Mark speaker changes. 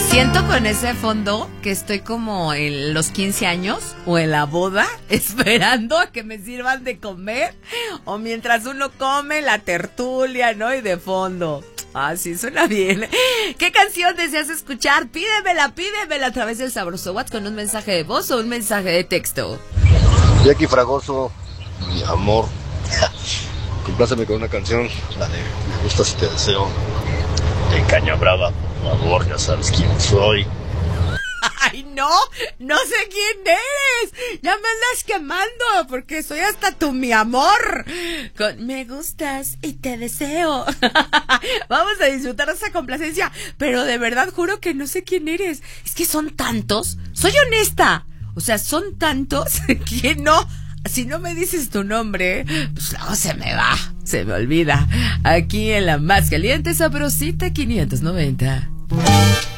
Speaker 1: Siento con ese fondo que estoy como en los 15 años o en la boda, esperando a que me sirvan de comer, o mientras uno come, la tertulia, ¿no? Y de fondo. Ah, sí, suena bien. ¿Qué canción deseas escuchar? Pídemela a través del sabroso WhatsApp con un mensaje de voz o un mensaje de texto.
Speaker 2: Jackie Fragoso, mi amor, compláceme con una canción, la de Me gusta si te deseo, de Caña Brava, por favor, ya sabes quién soy.
Speaker 1: ¡Ay, no sé quién eres! ¡Ya me andas quemando! Porque soy hasta tu mi amor. Con Me gustas y te deseo. Vamos a disfrutar esa complacencia. Pero de verdad juro que no sé quién eres. Es que son tantos. Soy honesta. O sea, son tantos que no. Si no me dices tu nombre, pues luego se me va. Se me olvida. Aquí en la más caliente, sabrosita 590.